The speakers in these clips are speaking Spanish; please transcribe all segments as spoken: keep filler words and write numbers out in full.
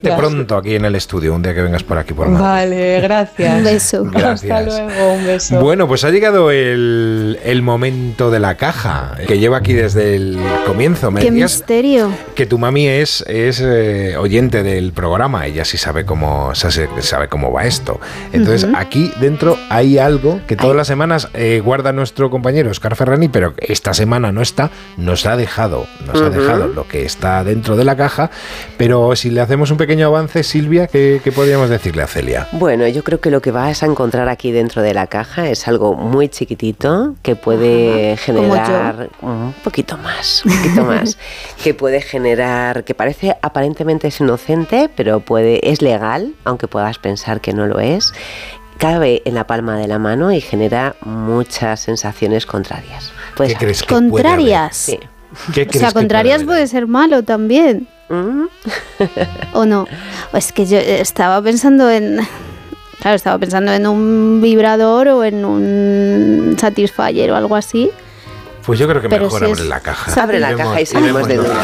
De pronto aquí en el estudio, un día que vengas por aquí por Madrid. Vale, gracias. Un beso. Gracias. Hasta luego, un beso. Bueno, pues ha llegado el, el momento de la caja, que lleva aquí desde el comienzo. Me ¡Qué decías misterio! que tu mami es, es eh, oyente del programa, ella sí sabe cómo, sabe, sabe cómo va esto. Entonces, uh-huh. aquí dentro hay algo que todas Ay. las semanas eh, guarda nuestro compañero Óscar Ferrani, pero esta semana no está, nos ha dejado, nos uh-huh. ha dejado lo que está dentro de la caja, pero si le hacemos un pequeño pequeño avance, Silvia, ¿qué, ¿qué podríamos decirle a Celia? Bueno, yo creo que lo que vas a encontrar aquí dentro de la caja es algo muy chiquitito que puede Ajá, generar un poquito más, un poquito más, que puede generar, que parece aparentemente es inocente, pero puede es legal, aunque puedas pensar que no lo es. Cabe en la palma de la mano y genera muchas sensaciones contrarias. Pues, ¿Qué crees que ¿Contrarias? Sí. ¿Qué crees o sea, contrarias puede, puede ser malo también. ¿Mm? ¿O no? Es que yo estaba pensando en... Claro, estaba pensando en un vibrador o en un Satisfyer o algo así. Pues yo creo que Pero mejor si abre es... la caja. Abre la caja y salimos de duda.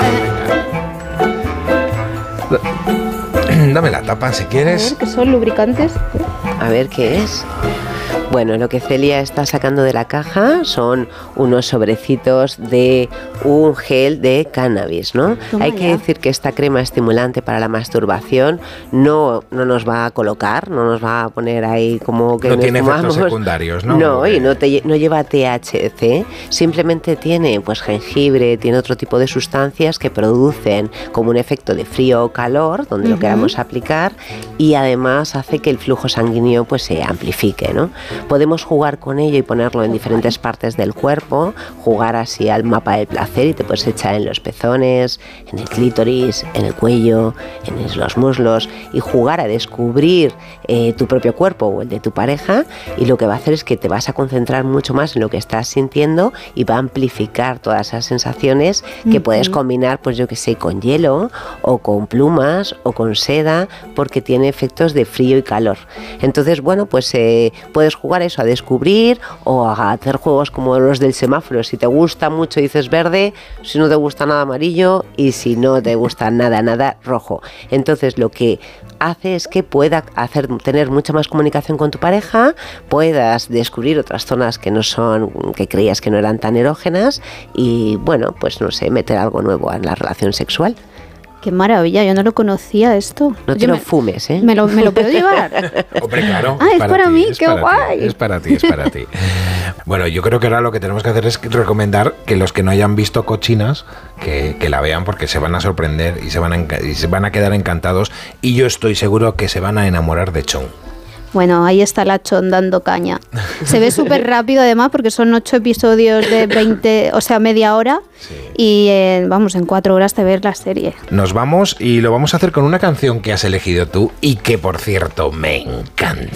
Dame la tapa si quieres. A ver, ¿qué son lubricantes? A ver qué es. Bueno, lo que Celia está sacando de la caja son unos sobrecitos de un gel de cannabis, ¿no? Toma Hay ya. que decir que esta crema estimulante para la masturbación no, no nos va a colocar, no nos va a poner ahí como que no nos tiene fumamos. efectos secundarios, ¿no? No, y no, te, no lleva T H C, simplemente tiene pues jengibre, tiene otro tipo de sustancias que producen como un efecto de frío o calor, donde uh-huh. lo queramos aplicar, y además hace que el flujo sanguíneo pues se amplifique, ¿no? Podemos jugar con ello y ponerlo en diferentes partes del cuerpo, jugar así al mapa del placer y te puedes echar en los pezones, en el clítoris, en el cuello, en los muslos y jugar a descubrir eh, tu propio cuerpo o el de tu pareja, y lo que va a hacer es que te vas a concentrar mucho más en lo que estás sintiendo y va a amplificar todas esas sensaciones que uh-huh. puedes combinar, pues yo que sé, con hielo o con plumas o con seda, porque tiene efectos de frío y calor. Entonces, bueno, pues eh, puedes jugar eso a descubrir o a hacer juegos como los del semáforo. Si te gusta mucho dices verde, si no te gusta nada amarillo y si no te gusta nada, nada rojo. Entonces lo que hace es que pueda hacer, tener mucha más comunicación con tu pareja, puedas descubrir otras zonas que no son, que creías que no eran tan erógenas y bueno, pues no sé, meter algo nuevo en la relación sexual. Qué maravilla, yo no lo conocía esto. No te yo lo me, fumes, ¿eh? ¿Me lo, me lo puedo llevar? Hombre, claro. Ah, es para, para ti, mí, es qué para guay. Ti, es para ti, es para ti. Bueno, yo creo que ahora lo que tenemos que hacer es recomendar que los que no hayan visto Cochinas, que, que la vean porque se van a sorprender y se van a, y se van a quedar encantados, y yo estoy seguro que se van a enamorar de Chon. Bueno, ahí está la Chon dando caña. Se ve súper rápido además porque son ocho episodios de veinte, o sea, media hora. Sí. Y eh, vamos, en cuatro horas te ves la serie. Nos vamos y lo vamos a hacer con una canción que has elegido tú y que, por cierto, me encanta.